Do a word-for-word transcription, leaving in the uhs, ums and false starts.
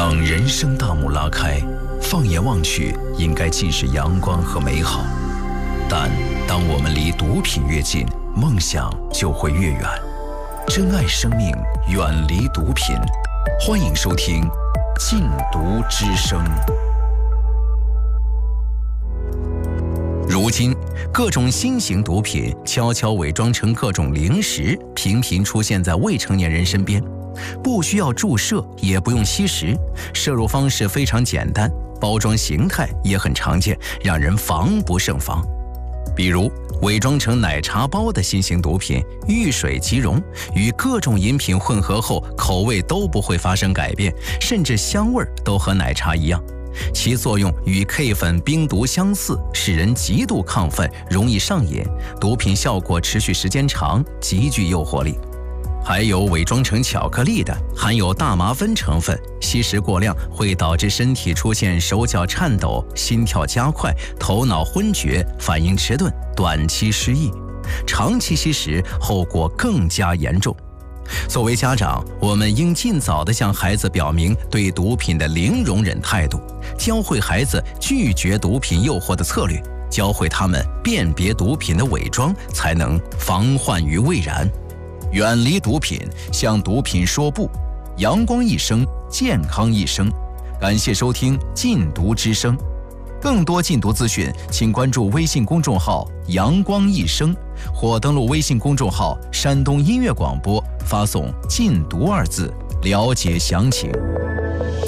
当人生大幕拉开，放眼望去，应该尽是阳光和美好。但当我们离毒品越近，梦想就会越远。珍爱生命，远离毒品。欢迎收听《禁毒之声》。如今，各种新型毒品悄悄伪装成各种零食，频频出现在未成年人身边。不需要注射，也不用吸食，摄入方式非常简单，包装形态也很常见，让人防不胜防。比如伪装成奶茶包的新型毒品遇水即溶，与各种饮品混合后，口味都不会发生改变，甚至香味都和奶茶一样。其作用与 K 粉冰毒相似，使人极度亢奋，容易上瘾，毒品效果持续时间长，极具诱惑力。还有伪装成巧克力的，含有大麻酚成分，吸食过量会导致身体出现手脚颤抖、心跳加快、头脑昏厥、反应迟钝、短期失忆，长期吸食后果更加严重。作为家长，我们应尽早地向孩子表明对毒品的零容忍态度，教会孩子拒绝毒品诱惑的策略，教会他们辨别毒品的伪装，才能防患于未然。远离毒品，向毒品说不，阳光一生，健康一生。感谢收听禁毒之声，更多禁毒资讯，请关注微信公众号阳光一生，或登录微信公众号山东音乐广播，发送禁毒二字了解详情。